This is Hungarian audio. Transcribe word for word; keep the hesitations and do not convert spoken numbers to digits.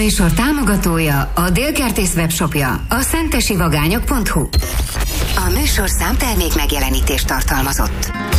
műsor támogatója a Dél-Kertész webshopja, a szentesivagányok pont hu. A műsor számtermék megjelenítést tartalmazott.